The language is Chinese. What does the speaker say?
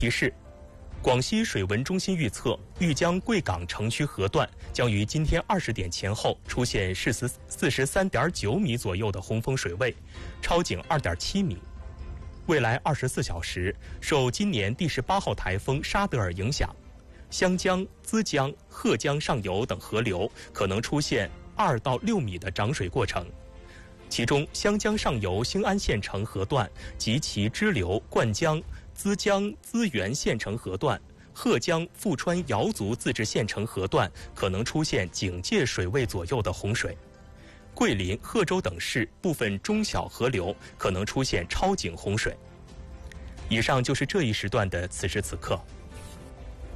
提示：广西水文中心预测，豫江贵港城区河段将于今天20点前后出现43.9米左右的洪峰水位，超警2.7米。未来24小时，受今年第18号台风沙德尔影响，湘江、资江、鹤江上游等河流可能出现2到6米的涨水过程。其中，湘江上游兴安县城河段及其支流灌江、资江资源县城河段、鹤江富川瑶族自治县城河段可能出现警戒水位左右的洪水。桂林、贺州等市部分中小河流可能出现超警洪水。以上就是这一时段的此时此刻。